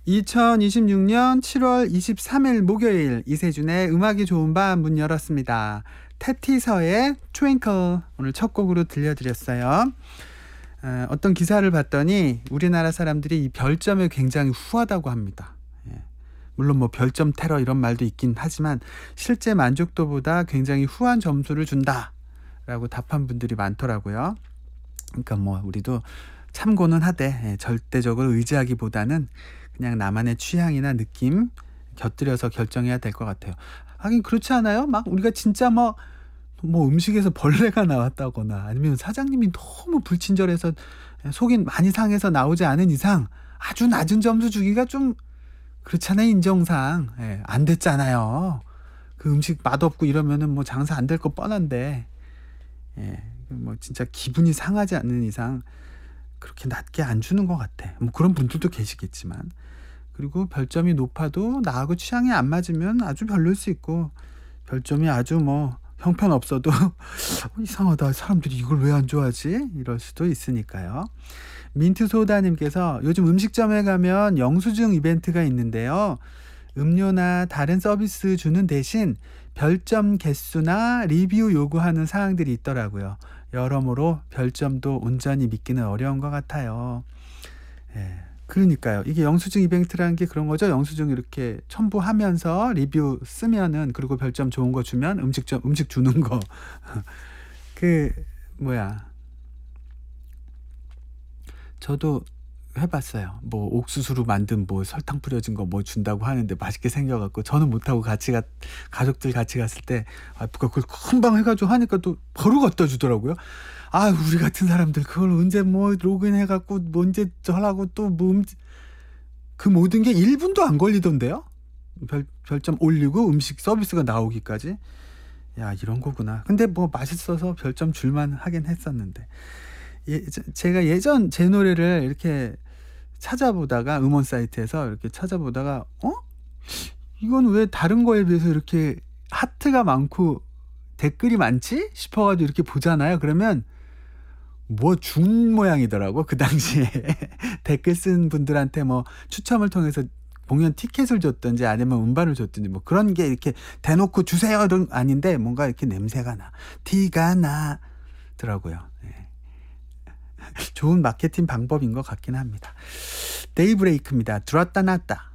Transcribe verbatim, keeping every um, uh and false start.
이천이십육년 칠월 이십삼일 목요일 이세준의 음악이 좋은 밤 문 열었습니다. 테티서의 트윙클 오늘 첫 곡으로 들려드렸어요. 어, 어떤 기사를 봤더니 우리나라 사람들이 이 별점에 굉장히 후하다고 합니다. 예. 물론 뭐 별점 테러 이런 말도 있긴 하지만 실제 만족도보다 굉장히 후한 점수를 준다라고 답한 분들이 많더라고요. 그러니까 뭐 우리도 참고는 하되 예, 절대적으로 의지하기보다는 그냥 나만의 취향이나 느낌 곁들여서 결정해야 될 것 같아요. 하긴 그렇지 않아요? 막 우리가 진짜 뭐, 뭐 음식에서 벌레가 나왔다거나 아니면 사장님이 너무 불친절해서 속이 많이 상해서 나오지 않은 이상 아주 낮은 점수 주기가 좀 그렇잖아요. 인정상. 예, 안 됐잖아요. 그 음식 맛없고 이러면은 뭐 장사 안 될 거 뻔한데 예, 뭐 진짜 기분이 상하지 않는 이상 그렇게 낮게 안 주는 것 같아. 뭐 그런 분들도 계시겠지만. 그리고 별점이 높아도 나하고 취향이 안 맞으면 아주 별로일 수 있고 별점이 아주 뭐 형편없어도 이상하다. 사람들이 이걸 왜 안 좋아하지? 이럴 수도 있으니까요. 민트소다님께서 요즘 음식점에 가면 영수증 이벤트가 있는데요. 음료나 다른 서비스 주는 대신 별점 개수나 리뷰 요구하는 사항들이 있더라고요. 여러모로 별점도 온전히 믿기는 어려운 것 같아요. 예. 그러니까요. 이게 영수증 이벤트라는 게 그런 거죠. 영수증 이렇게 첨부하면서 리뷰 쓰면은 그리고 별점 좋은 거 주면 음식점 음식 주는 거. 그 뭐야. 저도 해봤어요. 뭐 옥수수로 만든 뭐 설탕 뿌려진 거 뭐 준다고 하는데 맛있게 생겨갖고 저는 못하고 같이 가 가족들 같이 갔을 때 아 누가 그걸 금방 해가지고 하니까 또 바로 갖다 주더라고요. 아 우리 같은 사람들 그걸 언제 뭐 로그인 해갖고 뭐 언제 저하고 또 뭐 그 모든 게 일 분도 안 걸리던데요. 별 별점 올리고 음식 서비스가 나오기까지. 야 이런 거구나. 근데 뭐 맛있어서 별점 줄만 하긴 했었는데. 예, 제가 예전 제 노래를 이렇게 찾아보다가 음원 사이트에서 이렇게 찾아보다가 어? 이건 왜 다른 거에 비해서 이렇게 하트가 많고 댓글이 많지? 싶어가지고 이렇게 보잖아요. 그러면 뭐 준 모양이더라고. 그 당시에 댓글 쓴 분들한테 뭐 추첨을 통해서 공연 티켓을 줬든지 아니면 음반을 줬든지 뭐 그런 게 이렇게 대놓고 주세요 이런 아닌데 뭔가 이렇게 냄새가 나 티가 나더라고요. 네. 좋은 마케팅 방법인 것 같긴 합니다. 데이브레이크입니다. 들었다 놨다.